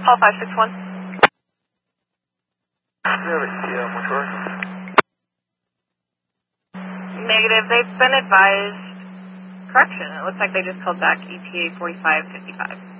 Call 561. Mortuary? Negative. They've been advised correction. It looks like they just called back ETA 4555.